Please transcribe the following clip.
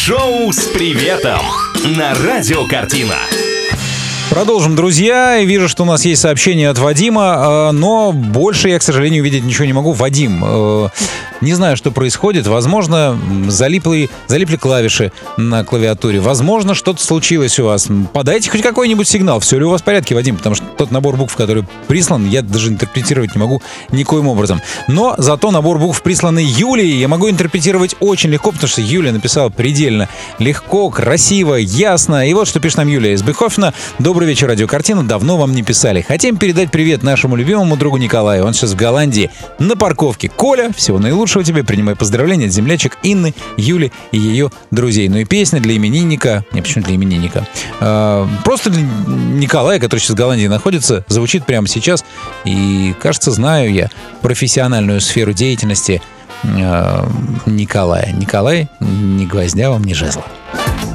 Шоу с приветом на Радио Картина. Продолжим, друзья. Вижу, что у нас есть сообщение от Вадима, но больше я, к сожалению, увидеть ничего не могу. Вадим, не знаю, что происходит. Возможно, залипли клавиши на клавиатуре. Возможно, что-то случилось у вас. Подайте хоть какой-нибудь сигнал. Все ли у вас в порядке, Вадим? Потому что тот набор букв, который прислан, я даже интерпретировать не могу никоим образом. Но зато набор букв, присланный Юлией, я могу интерпретировать очень легко, потому что Юлия написала предельно легко, красиво, ясно. И вот что пишет нам Юлия из Бехофена. Добрый вечер, Радио Картина. Давно вам не писали. Хотим передать привет нашему любимому другу Николаю. Он сейчас в Голландии на парковке. Коля, всего наилучшего тебе. Принимай поздравления от землячек Инны, Юли и ее друзей. Ну и песня для именинника. Не, почему для именинника? Просто для Николая, который сейчас в Голландии находится, звучит прямо сейчас. И, кажется, знаю я профессиональную сферу деятельности Николая. Николай, ни гвоздя вам, ни жезла.